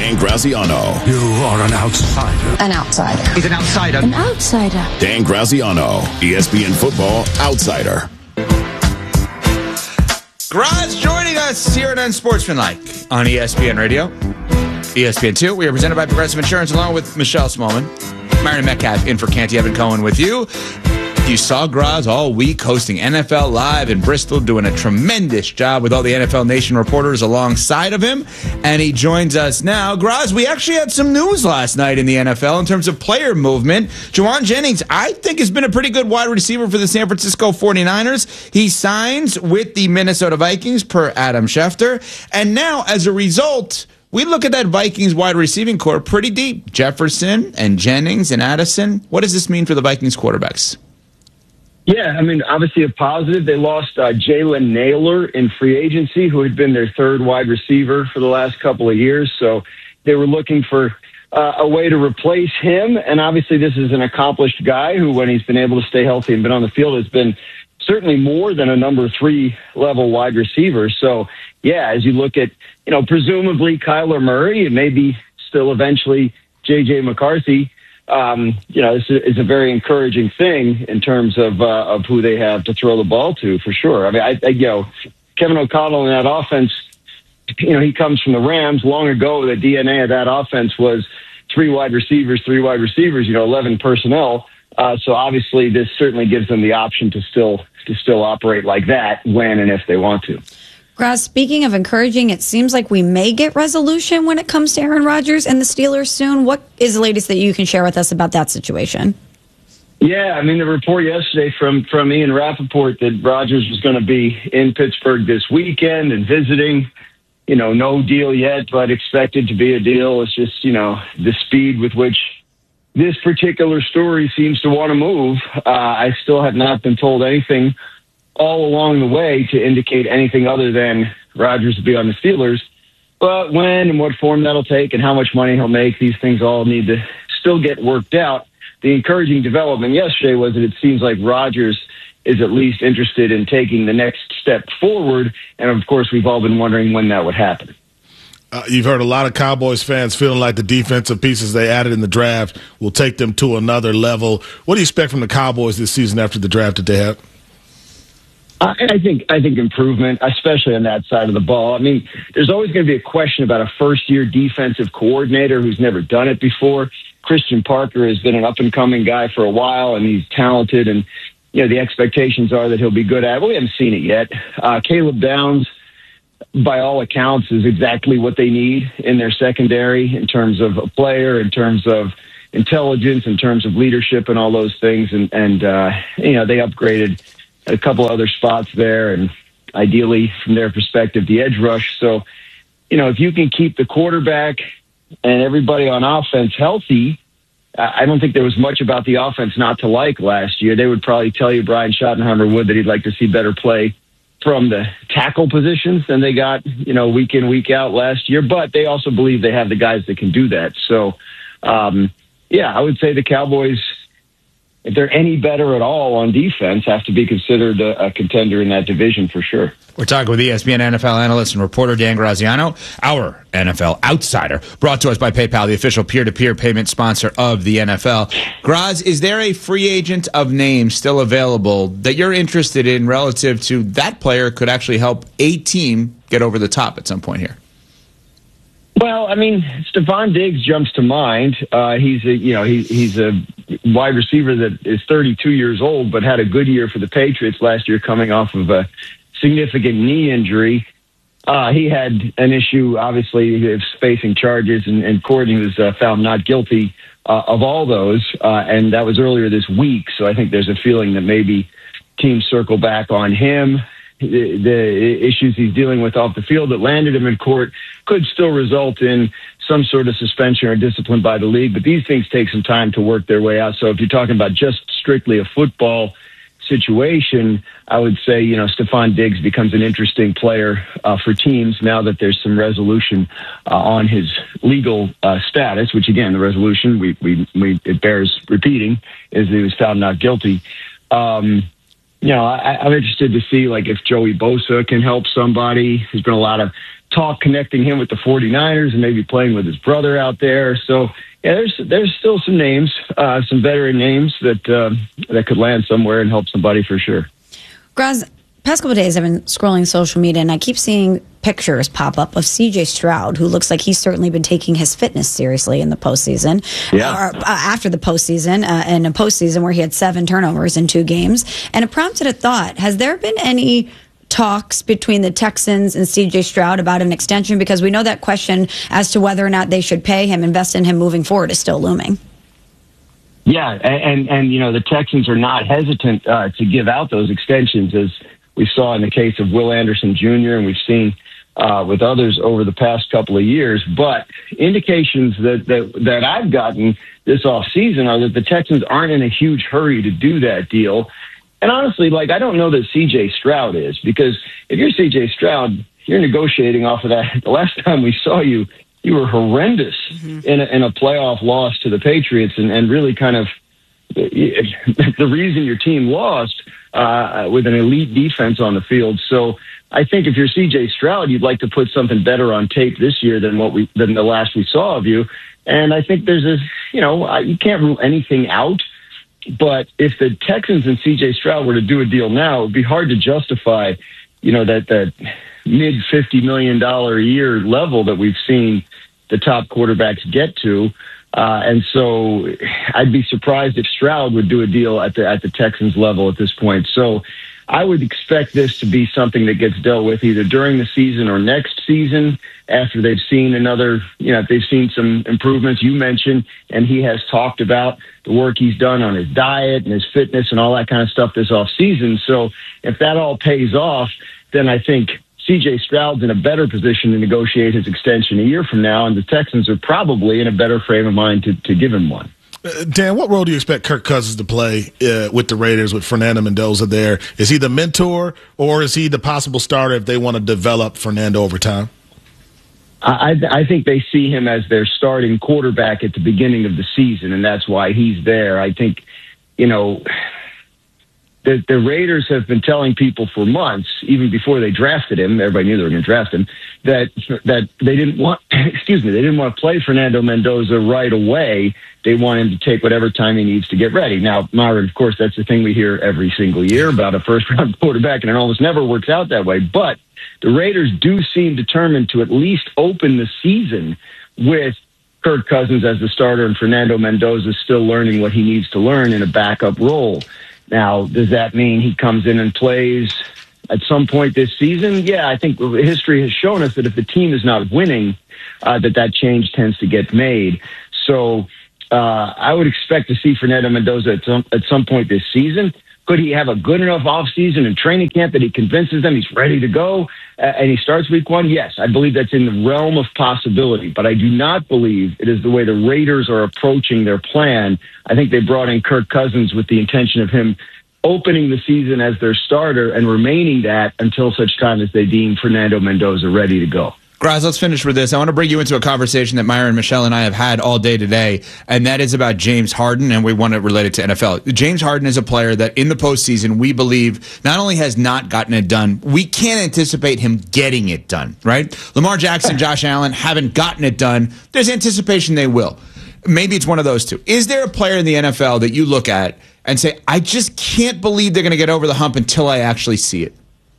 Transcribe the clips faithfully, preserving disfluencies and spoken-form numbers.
Dan Graziano. You are an outsider. An outsider. He's an outsider. An outsider. Dan Graziano, E S P N Football Outsider. Graz joining us here at Unsportsmanlike on E S P N Radio, E S P N two. We are presented by Progressive Insurance along with Michelle Smallman. Marion Metcalf in for Canty Evan Cohen with you. You saw Graz all week hosting N F L Live in Bristol, doing a tremendous job with all the N F L Nation reporters alongside of him. And he joins us now. Graz, we actually had some news last night in the N F L in terms of player movement. Jauan Jennings, I think, has been a pretty good wide receiver for the San Francisco forty-niners. He signs with the Minnesota Vikings per Adam Schefter. And now, as a result, we look at that Vikings wide receiving core pretty deep. Jefferson and Jennings and Addison. What does this mean for the Vikings quarterbacks? Yeah, I mean, obviously a positive. They lost uh, Jalen Nailor in free agency, who had been their third wide receiver for the last couple of years. So they were looking for uh, a way to replace him. And obviously this is an accomplished guy who, when he's been able to stay healthy and been on the field, has been certainly more than a number three level wide receiver. So, yeah, as you look at, you know, presumably Kyler Murray and maybe still eventually J J McCarthy, Um, you know, it's a, it's a very encouraging thing in terms of uh, of who they have to throw the ball to, for sure. I mean, I, I you know, Kevin O'Connell in that offense, you know, he comes from the Rams. Long ago, the D N A of that offense was three wide receivers, three wide receivers, you know, eleven personnel. Uh, so obviously, this certainly gives them the option to still to still operate like that when and if they want to. Graz, speaking of encouraging, it seems like we may get resolution when it comes to Aaron Rodgers and the Steelers soon. What is the latest that you can share with us about that situation? Yeah, I mean, the report yesterday from, from Ian Rappaport that Rodgers was going to be in Pittsburgh this weekend and visiting. You know, no deal yet, but expected to be a deal. It's just, you know, the speed with which this particular story seems to want to move. Uh, I still have not been told anything all along the way to indicate anything other than Rodgers will be on the Steelers. But when and what form that'll take and how much money he'll make, these things all need to still get worked out. The encouraging development yesterday was that it seems like Rodgers is at least interested in taking the next step forward. And, of course, we've all been wondering when that would happen. Uh, you've heard a lot of Cowboys fans feeling like the defensive pieces they added in the draft will take them to another level. What do you expect from the Cowboys this season after the draft that they have? I think I think improvement, especially on that side of the ball. I mean, there's always going to be a question about a first-year defensive coordinator who's never done it before. Christian Parker has been an up-and-coming guy for a while, and he's talented, and you know the expectations are that he'll be good at it. Well, we haven't seen it yet. Uh, Caleb Downs, by all accounts, is exactly what they need in their secondary in terms of a player, in terms of intelligence, in terms of leadership, and all those things. And, and uh, you know, they upgraded a couple other spots there, and ideally, from their perspective, the edge rush. So, you know, if you can keep the quarterback and everybody on offense healthy, I don't think there was much about the offense not to like last year. They would probably tell you, Brian Schottenheimer would, that he'd like to see better play from the tackle positions than they got, you know, week in, week out last year. But they also believe they have the guys that can do that. So, um, yeah, I would say the Cowboys, if they're any better at all on defense, have to be considered a, a contender in that division for sure. We're talking with E S P N N F L analyst and reporter Dan Graziano, our N F L Outsider, brought to us by PayPal, the official peer-to-peer payment sponsor of the N F L. Graz, is there a free agent of name still available that you're interested in relative to that player could actually help a team get over the top at some point here? Well, I mean, Stephon Diggs jumps to mind. Uh, he's a, you know, he, he's a wide receiver that is thirty-two years old, but had a good year for the Patriots last year, coming off of a significant knee injury. Uh, he had an issue, obviously, of facing charges, and, and Courtney was uh, found not guilty uh, of all those, uh, and that was earlier this week. So I think there's a feeling that maybe teams circle back on him. The, the issues he's dealing with off the field that landed him in court could still result in some sort of suspension or discipline by the league, but these things take some time to work their way out. So if you're talking about just strictly a football situation, I would say, you know, Stephon Diggs becomes an interesting player uh, for teams now that there's some resolution uh, on his legal uh, status, which, again, the resolution, we, we, we it bears repeating, is that he was found not guilty. Um, You know, I, I'm interested to see, like, if Joey Bosa can help somebody. There's been a lot of talk connecting him with the 49ers and maybe playing with his brother out there. So, yeah, there's there's still some names, uh, some veteran names that uh, that could land somewhere and help somebody for sure. Graz, past couple of days I've been scrolling social media and I keep seeing pictures pop up of C J Stroud, who looks like he's certainly been taking his fitness seriously in the postseason. Yeah. Or uh, after the postseason, uh, in a postseason where he had seven turnovers in two games. And it prompted a thought. Has there been any talks between the Texans and C J Stroud about an extension? Because we know that question as to whether or not they should pay him, invest in him moving forward is still looming. Yeah, and, and, and you know, the Texans are not hesitant uh, to give out those extensions, as we saw in the case of Will Anderson Junior, and we've seen uh, with others over the past couple of years. But indications that, that, that I've gotten this offseason are that the Texans aren't in a huge hurry to do that deal. And honestly, like, I don't know that C J Stroud is, because if you're C J Stroud, you're negotiating off of that. The last time we saw you, you were horrendous mm-hmm. in, a, in a playoff loss to the Patriots, and, and really kind of the reason your team lost uh, with an elite defense on the field. So I think if you're C J Stroud, you'd like to put something better on tape this year than what we than the last we saw of you. And I think there's a, you know, you can't rule anything out. But if the Texans and C J Stroud were to do a deal now, it would be hard to justify, you know, that that mid fifty million dollars a year level that we've seen the top quarterbacks get to. Uh, and so I'd be surprised if Stroud would do a deal at the at the Texans level at this point. So I would expect this to be something that gets dealt with either during the season or next season after they've seen another, you know, if they've seen some improvements. You mentioned, and he has talked about the work he's done on his diet and his fitness and all that kind of stuff this off season. So if that all pays off, then I think C J Stroud's in a better position to negotiate his extension a year from now, and the Texans are probably in a better frame of mind to, to give him one. Uh, Dan, what role do you expect Kirk Cousins to play uh, with the Raiders with Fernando Mendoza there? Is he the mentor, or is he the possible starter if they want to develop Fernando over time? I, I think they see him as their starting quarterback at the beginning of the season, and that's why he's there. I think, you know, the, the Raiders have been telling people for months, even before they drafted him, everybody knew they were going to draft him, that that they didn't want, excuse me, they didn't want to play Fernando Mendoza right away. They want him to take whatever time he needs to get ready. Now, Myron, of course, that's the thing we hear every single year about a first-round quarterback, and it almost never works out that way. But the Raiders do seem determined to at least open the season with Kirk Cousins as the starter and Fernando Mendoza still learning what he needs to learn in a backup role. Now, does that mean he comes in and plays at some point this season? Yeah, I think history has shown us that if the team is not winning, uh, that that change tends to get made. So uh, I would expect to see Fernando Mendoza at some, at some point this season. Could he have a good enough offseason and training camp that he convinces them he's ready to go uh, and he starts week one? Yes, I believe that's in the realm of possibility, but I do not believe it is the way the Raiders are approaching their plan. I think they brought in Kirk Cousins with the intention of him opening the season as their starter and remaining that until such time as they deem Fernando Mendoza ready to go. Graz, let's finish with this. I want to bring you into a conversation that Myron, Michelle, and I have had all day today, and that is about James Harden, and we want to relate it to N F L. James Harden is a player that in the postseason we believe not only has not gotten it done, we can't anticipate him getting it done, right? Lamar Jackson, Josh Allen haven't gotten it done. There's anticipation they will. Maybe it's one of those two. Is there a player in the N F L that you look at and say, I just can't believe they're going to get over the hump until I actually see it?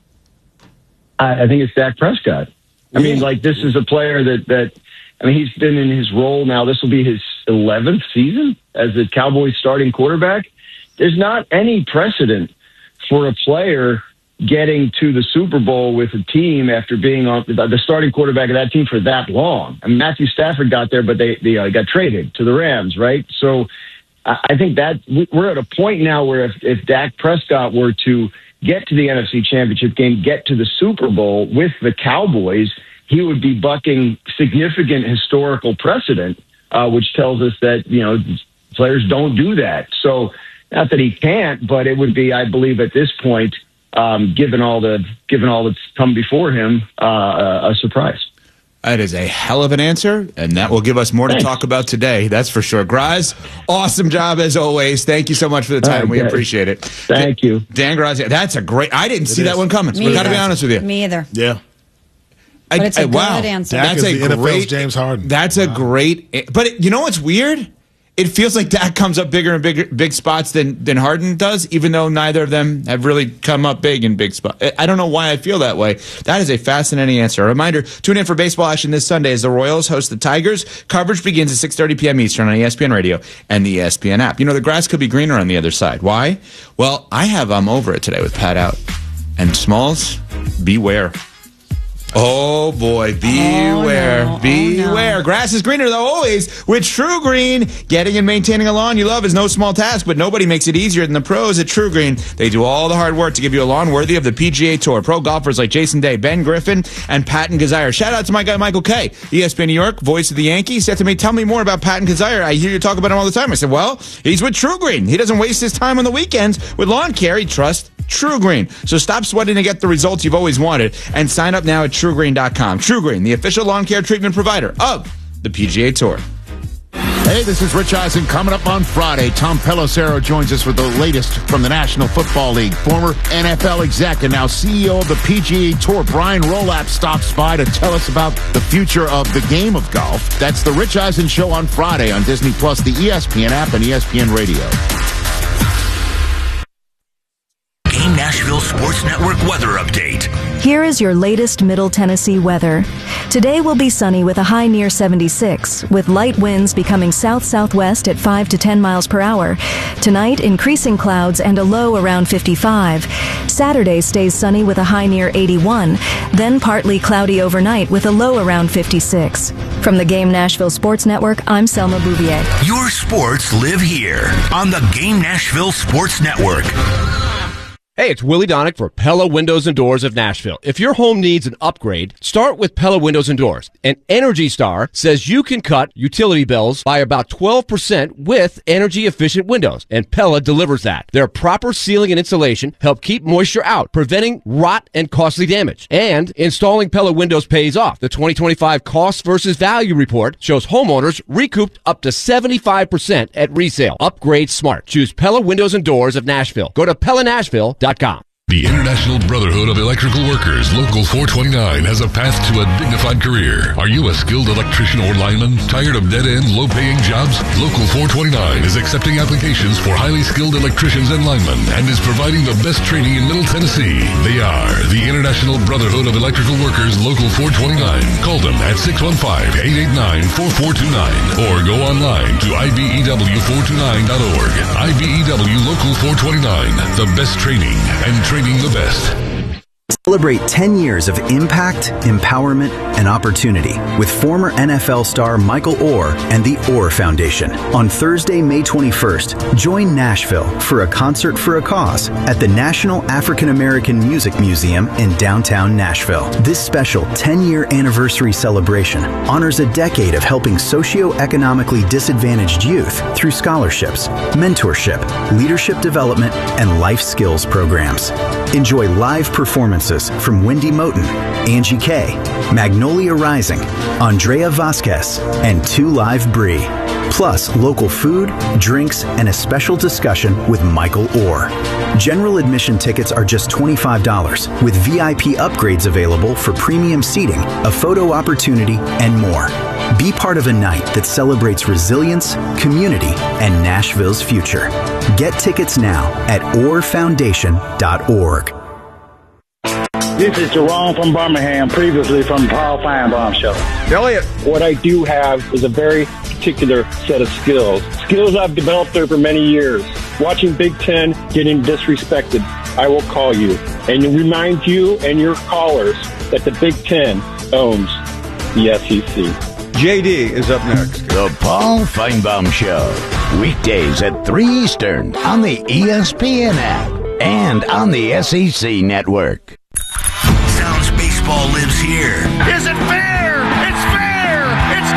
I, I think it's Dak Prescott. I mean, like, this is a player that, that, I mean, he's been in his role now. This will be his eleventh season as the Cowboys starting quarterback. There's not any precedent for a player getting to the Super Bowl with a team after being on the starting quarterback of that team for that long. I mean, Matthew Stafford got there, but they, they uh, got traded to the Rams, right? So I think that we're at a point now where if, if Dak Prescott were to get to the N F C Championship game, get to the Super Bowl with the Cowboys, he would be bucking significant historical precedent, uh, which tells us that, you know, players don't do that. So not that he can't, but it would be, I believe at this point, um, given all the, given all that's come before him, uh, a surprise. That is a hell of an answer, and that will give us more Thanks. to talk about today. That's for sure. Graz, awesome job as always. Thank you so much for the time. Right, we appreciate it. Thank you. Dan Graz, that's a great, I didn't it see is. that one coming. Me Got to be honest with you. Me either. Yeah. But it's a I, good wow. answer. Dak That's is a the N F L's great James Harden. That's Wow. a great. But it, you know what's weird? It feels like Dak comes up bigger and bigger big spots than than Harden does, even though neither of them have really come up big in big spots. I don't know why I feel that way. That is a fascinating answer. A reminder: tune in for baseball action this Sunday as the Royals host the Tigers. Coverage begins at six thirty p.m. Eastern on E S P N Radio and the E S P N app. You know the grass could be greener on the other side. Why? Well, I have I'm over it today with Pat out. And Smalls, beware. Oh boy, beware, Oh, no. beware. Oh, no. Grass is greener though always with True Green. Getting and maintaining a lawn you love is no small task, but nobody makes it easier than the pros at True Green. They do all the hard work to give you a lawn worthy of the P G A Tour. Pro golfers like Jason Day, Ben Griffin, and Patton Kazire. Shout out to my guy Michael Kay, E S P N New York, voice of the Yankees. Said to me, "Tell me more about Patton Kazire. I hear you talk about him all the time." I said, "Well, he's with True Green. He doesn't waste his time on the weekends with lawn care. He trusts True Green. So stop sweating to get the results you've always wanted and sign up now at true green dot com. True Green, the official lawn care treatment provider of the P G A Tour. Hey, this is Rich Eisen. Coming up on Friday, Tom Pelissero joins us with the latest from the National Football League. Former N F L exec and now C E O of the P G A Tour, Brian Rolapp, stops by to tell us about the future of the game of golf. That's the Rich Eisen Show on Friday on Disney Plus, the E S P N app, and E S P N Radio. Game Nashville Sports Network weather update. Here is your latest Middle Tennessee weather. Today will be sunny with a high near seventy-six, with light winds becoming south-southwest at five to ten miles per hour. Tonight, increasing clouds and a low around fifty-five. Saturday stays sunny with a high near eighty-one, then partly cloudy overnight with a low around fifty-six. From the Game Nashville Sports Network, I'm Selma Bouvier. Your sports live here on the Game Nashville Sports Network. Hey, it's Willie Donick for Pella Windows and Doors of Nashville. If your home needs an upgrade, start with Pella Windows and Doors. And Energy Star says you can cut utility bills by about twelve percent with energy-efficient windows, and Pella delivers that. Their proper sealing and insulation help keep moisture out, preventing rot and costly damage. And installing Pella windows pays off. The twenty twenty-five Cost versus Value Report shows homeowners recouped up to seventy-five percent at resale. Upgrade smart. Choose Pella Windows and Doors of Nashville. Go to Pella Nashville dot com. The International Brotherhood of Electrical Workers, Local four twenty-nine, has a path to a dignified career. Are you a skilled electrician or lineman? Tired of dead-end, low-paying jobs? Local four twenty-nine is accepting applications for highly skilled electricians and linemen and is providing the best training in Middle Tennessee. They are the International Brotherhood of Electrical Workers, Local four twenty-nine. Call them at six one five, eight eight nine, four four two nine or go online to I B E W four two nine dot org. I B E W Local four twenty-nine, the best training and training the best. Celebrate ten years of impact, empowerment, and opportunity with former N F L star Michael Oher and the Oher Foundation. On Thursday, May twenty-first, join Nashville for a concert for a cause at the National African American Music Museum in downtown Nashville. This special ten-year anniversary celebration honors a decade of helping socioeconomically disadvantaged youth through scholarships, mentorship, leadership development, and life skills programs. Enjoy live performances from Wendy Moten, Angie Kay, Magnolia Rising, Andrea Vasquez, and Two Live Brie. Plus, local food, drinks, and a special discussion with Michael Oher. General admission tickets are just twenty-five dollars, with V I P upgrades available for premium seating, a photo opportunity, and more. Be part of a night that celebrates resilience, community, and Nashville's future. Get tickets now at oher foundation dot org. This is Jerome from Birmingham, previously from the Paul Feinbaum Show. Elliot, what I do have is a very particular set of skills. Skills I've developed over many years. Watching Big Ten getting disrespected, I will call you and remind you and your callers that the Big Ten owns the S E C. J D is up next. The Paul Feinbaum Show. Weekdays at three Eastern on the E S P N app and on the S E C Network. Sounds baseball lives here. Is it fair?